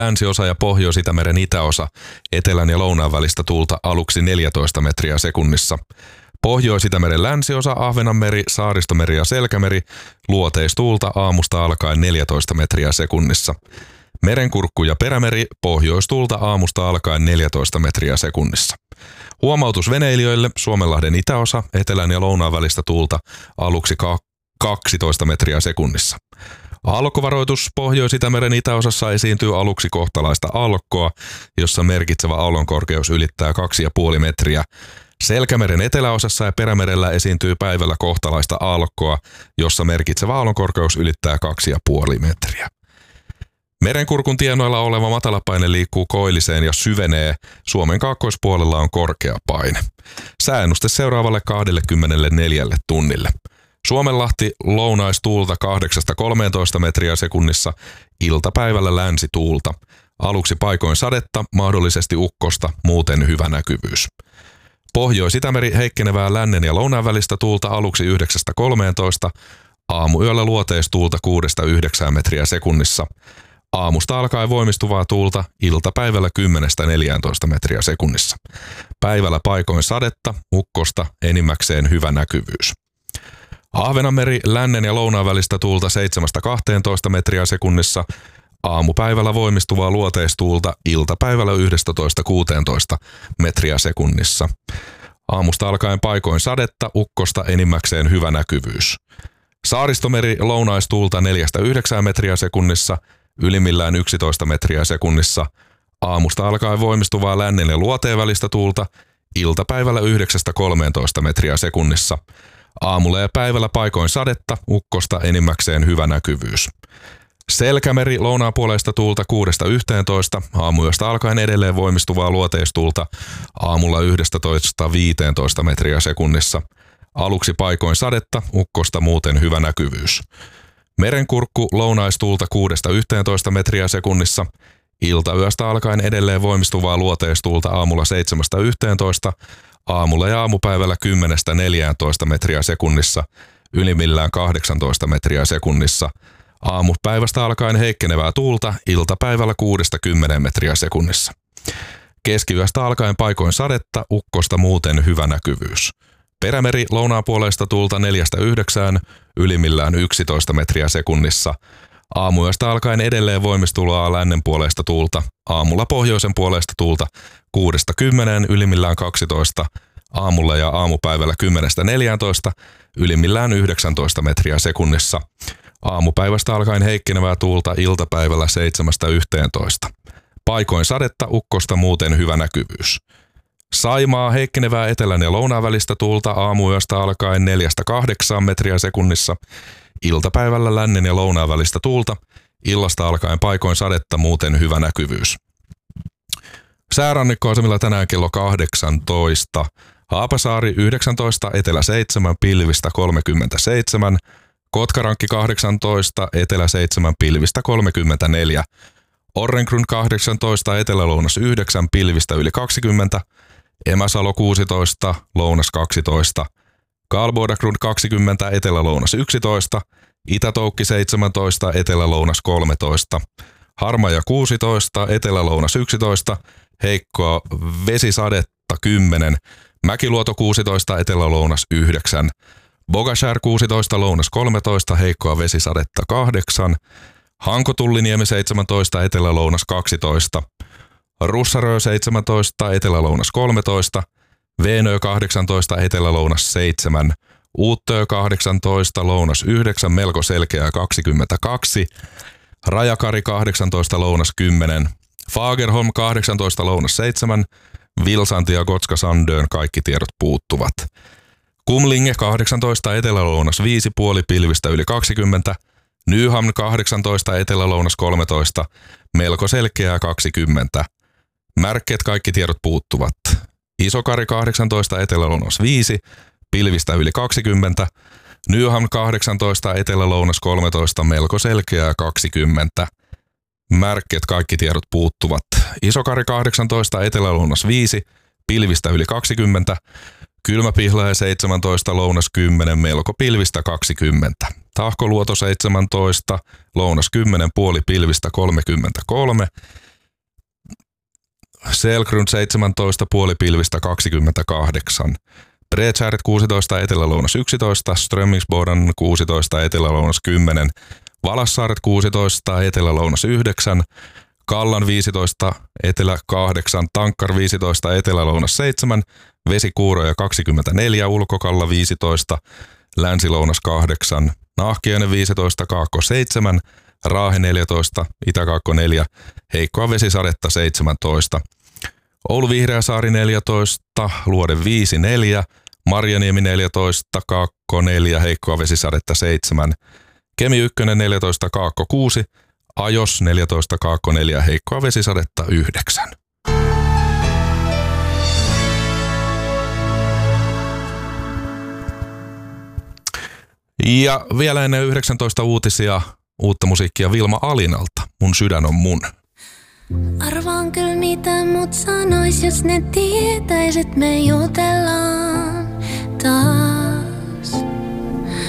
länsiosa ja Pohjois-Itämeren itäosa, etelän ja lounaan välistä tuulta aluksi 14 metriä sekunnissa. Pohjois-Itämeren länsiosa, Ahvenanmeri, Saaristomeri ja Selkämeri, luoteistuulta aamusta alkaen 14 metriä sekunnissa. Merenkurkku ja Perämeri, pohjoistuulta aamusta alkaen 14 metriä sekunnissa. Huomautus veneilijöille, Suomenlahden itäosa, etelän ja lounaan välistä tuulta aluksi 12 metriä sekunnissa. Aallokkovaroitus, Pohjois-Itämeren itäosassa esiintyy aluksi kohtalaista aallokkoa, jossa merkitsevä aallonkorkeus ylittää 2,5 metriä. Selkämeren eteläosassa ja Perämerellä esiintyy päivällä kohtalaista aallokkoa, jossa merkitsevä aallonkorkeus ylittää 2,5 metriä. Merenkurkun tienoilla oleva matalapaine liikkuu koilliseen ja syvenee. Suomen kaakkoispuolella on korkea paine. Sääennuste seuraavalle 24 tunnille. Suomenlahti lounaistuulta 8-13 metriä sekunnissa, iltapäivällä länsituulta. Aluksi paikoin sadetta, mahdollisesti ukkosta, muuten hyvä näkyvyys. Pohjois-Itämeri heikkenevää lännen ja lounaan välistä tuulta aluksi 9-13, aamuyöllä luoteistuulta 6-9 metriä sekunnissa. Aamusta alkaen voimistuvaa tuulta, iltapäivällä 10-14 metriä sekunnissa. Päivällä paikoin sadetta, ukkosta, enimmäkseen hyvä näkyvyys. Ahvenanmeri lännen ja lounaan välistä tuulta 7-12 metriä sekunnissa, aamupäivällä voimistuvaa luoteistuulta, iltapäivällä 11-16 metriä sekunnissa. Aamusta alkaen paikoin sadetta, ukkosta, enimmäkseen hyvä näkyvyys. Saaristomeri lounaistuulta 4-9 metriä sekunnissa, ylimmillään 11 metriä sekunnissa. Aamusta alkaen voimistuvaa lännen ja luoteen välistä tuulta, iltapäivällä 9-13 metriä sekunnissa. Aamulla ja päivällä paikoin sadetta, ukkosta, enimmäkseen hyvä näkyvyys. Selkämeri lounaanpuoleista tuulta 6-11, aamuyöstä alkaen edelleen voimistuvaa luoteistuulta, aamulla 11-15 metriä sekunnissa. Aluksi paikoin sadetta, ukkosta, muuten hyvä näkyvyys. Merenkurkku lounaistuulta 6-11 metriä sekunnissa, iltayöstä alkaen edelleen voimistuvaa luoteistuulta aamulla 7-11, aamulla ja aamupäivällä 10-14 metriä sekunnissa, ylimmillään 18 metriä sekunnissa. Aamupäivästä alkaen heikkenevää tuulta, iltapäivällä 6-10 metriä sekunnissa. Keskiyöstä alkaen paikoin sadetta, ukkosta, muuten hyvä näkyvyys. Perämeri lounaanpuoleista tuulta 4-9, ylimmillään 11 metriä sekunnissa. Aamuyöstä alkaen edelleen voimistuvaa lännen puoleista tuulta, aamulla pohjoisen puoleista tuulta 6-10, ylimmillään 12, aamulla ja aamupäivällä 10-14, ylimmillään 19 metriä sekunnissa. Aamupäivästä alkaen heikkenevää tuulta, iltapäivällä 7-11. Paikoin sadetta, ukkosta, muuten hyvä näkyvyys. Saimaa heikkenevää etelän ja lounaan välistä tuulta aamuyöstä alkaen 4-8 metriä sekunnissa, iltapäivällä lännen ja lounaan välistä tuulta, illasta alkaen paikoin sadetta, muuten hyvä näkyvyys. Säärannikkoasemilla tänään kello 18, Haapasaari 19, etelä 7, pilvistä 37, Kotkarankki 18, etelä 7, pilvistä 34, Orrengrund 18, etelä-lounas 9, pilvistä yli 20, Emäsalo 16, lounas 12, Karlbodagrund 20, etelä-lounas 11, Itätoukki 17, etelä-lounas 13, Harmaja 16, etelä-lounas 11, heikkoa vesisadetta 10, Mäkiluoto 16, etelä-lounas 9, Bogashär 16, lounas 13, heikkoa vesisadetta 8, Hanko-Tulliniemi 17, etelä-lounas 12, Russarö 17, etelä-lounas 13, Veenö 18, etelä-lounas 7, Uuttöö 18, lounas 9, melko selkeää 22, Rajakari 18, lounas 10, Fagerholm 18, lounas 7, Vilsanti ja Gotska Sandön kaikki tiedot puuttuvat. Kumlinge 18, etelä-lounas 5, puoli pilvistä yli 20, Nyhamn 18, etelä-lounas 13, melko selkeää 20. Märket kaikki tiedot puuttuvat. Isokari 18, etelä-lounas 5, pilvistä yli 20, Nyhamn 18, etelä-lounas 13, melko selkeää 20. Märket kaikki tiedot puuttuvat. Isokari 18, etelä-lounas 5, pilvistä yli 20, Kylmäpihlaja 17, lounas 10, melko pilvistä 20. Tahkoluoto 17, lounas 10, puoli pilvistä 33, Selgrund 17, puolipilvistä 28. Bredshäret 16, Etelä-Lounas 11, Strömmingsboden 16, Etelä-Lounas 10, Valassaaret 16, Etelä-Lounas 9, Kallan 15, Etelä 8, Tankkar 15, Etelä-Lounas 7, Vesikuuroja 24, Ulkokalla 15, Länsi-Lounas 8, Nahkiainen 15, Kaakko 7, Raahe 14, Itä-Kaakko 4, heikkoa vesisadetta 17. Oulu Vihreäsaari 14, Luode 5, 4, Marjaniemi 14, Kaakko 4, heikkoa vesisadetta 7. Kemi 1, 14, Kaakko 6, Ajos 14, Kaakko 4, heikkoa vesisadetta 9. Ja vielä ennen 19 uutisia uutta musiikkia Vilma Alinalta. Mun sydän on mun. Arvaan kyllä mitä mut sanois, jos ne tietäis, et me jutellaan taas.